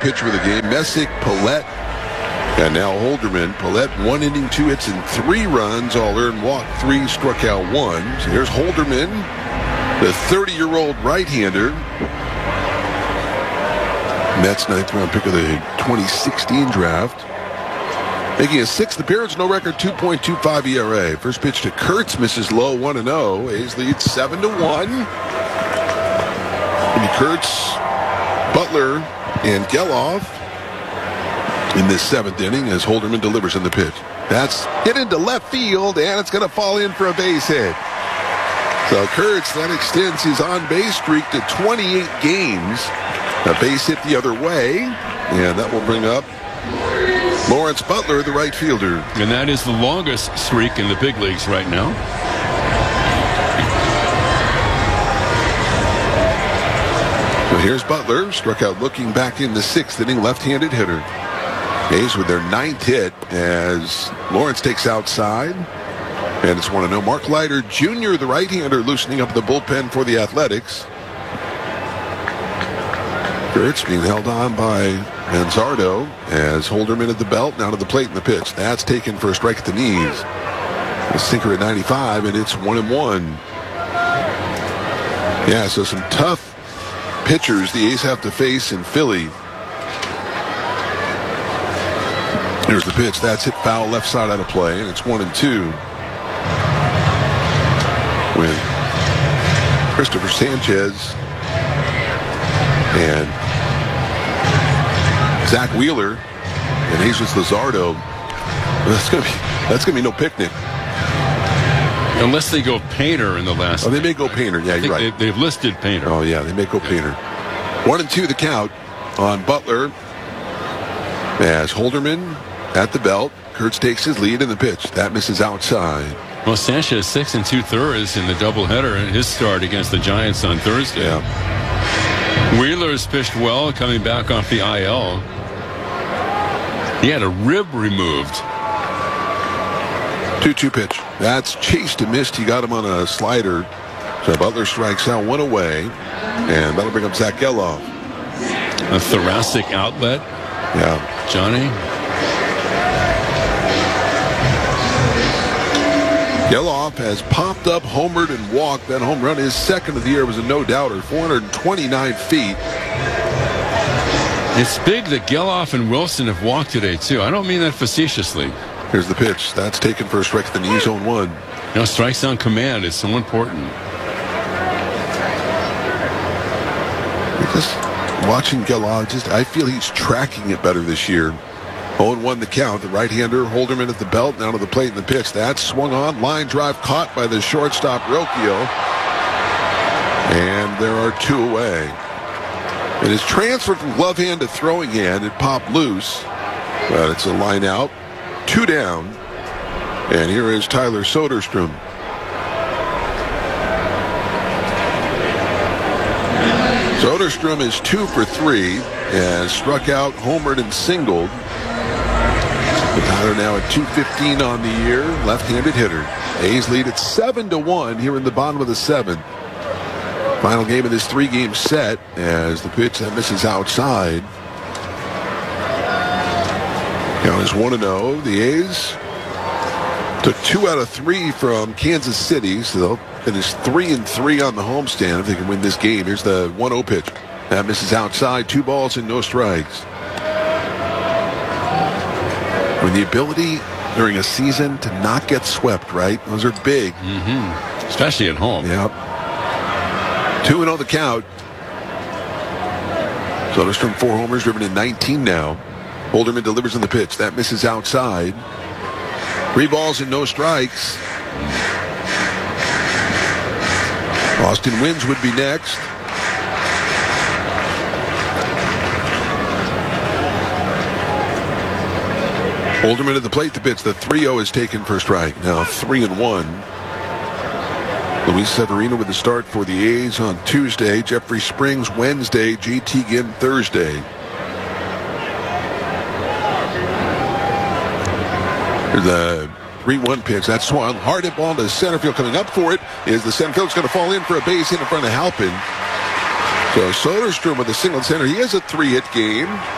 pitcher of the game. Messick, Paulette, and now Holderman. Paulette, 1 inning, 2 hits, and 3 runs. All earned, walked 3, struck out 1. So here's Holderman, the 30-year-old right-hander. Mets 9th round pick of the 2016 draft. Making his 6th appearance, no record, 2.25 ERA. First pitch to Kurtz, misses low, 1-0. A's lead 7-1. And Kurtz, Butler, and Geloff in this 7th inning as Holderman delivers in the pitch. That's hit into left field, and it's going to fall in for a base hit. So Kurtz, that extends his on-base streak to 28 games. A base hit the other way, and that will bring up Lawrence Butler, the right fielder. And that is the longest streak in the big leagues right now. So here's Butler, struck out looking back in the 6th inning, left-handed hitter. A's with their 9th hit as Lawrence takes outside. And it's 1-0. Mark Leiter Jr., the right-hander, loosening up the bullpen for the Athletics. Kurtz being held on by Manzardo as Holderman at the belt, now to the plate in the pitch. That's taken for a strike at the knees. A sinker at 95, and it's 1-1. Yeah, so some tough pitchers the A's have to face in Philly. Here's the pitch. That's hit foul left side out of play, and it's 1-2. With Christopher Sanchez and Zach Wheeler and Jesus Luzardo. That's gonna be no picnic. Unless they go Painter in the last. Oh, they may go Painter. Yeah, you're right. They've listed Painter. Oh, yeah, they may go Painter. 1-2 the count on Butler as Holderman at the belt. Kurtz takes his lead in the pitch. That misses outside. Well, Sanchez 6 2/3 in the doubleheader in his start against the Giants on Thursday. Yeah. Wheeler has pitched well, coming back off the IL. He had a rib removed. 2-2 pitch. That's chased and missed. He got him on a slider. So Butler strikes out, 1 away. And that'll bring up Zach Geloff. A thoracic outlet. Yeah. Johnny. Geloff has popped up, homered, and walked. That home run, his 2nd of the year, was a no-doubter. 429 feet. It's big that Geloff and Wilson have walked today, too. I don't mean that facetiously. Here's the pitch. That's taken for a strike at the knee, 0-1. You know, strikes on command is so important. Just watching Geloff, I feel he's tracking it better this year. 0-1 the count. The right-hander, Holderman at the belt, down to the plate in the pitch. That's swung on. Line drive caught by the shortstop, Rocchio. And there are 2 away. It is transferred from glove hand to throwing hand. It popped loose. But it's a line out. 2 down. And here is Tyler Soderstrom. Soderstrom is 2 for 3 and struck out, homered, and singled. Tyler now at 215 on the year, left-handed hitter. A's lead at 7-1 here in the bottom of the 7th. Final game of this 3-game set as the pitch that misses outside. Count is 1-0. The A's took 2 out of 3 from Kansas City, so they'll finish 3-3 on the homestand if they can win this game. Here's the 1-0 pitch. That misses outside. 2 balls and no strikes. With the ability during a season to not get swept, right? Those are big. Mm-hmm. Especially at home. Yep. 2-0 the count. Soderstrom 4 homers, driven in 19 now. Holderman delivers in the pitch. That misses outside. 3 balls and no strikes. Austin Wynns would be next. Holderman at the plate to pitch. The 3-0 is taken for a strike. Now 3-1. Luis Severino with the start for the A's on Tuesday. Jeffrey Springs Wednesday. JT Ginn Thursday. Here's the 3-1 pitch. That's swung hard hit ball to center field. Coming up for it is the center field's going to fall in for a base hit in front of Halpin. So Soderstrom with a single center. He has a 3-hit game.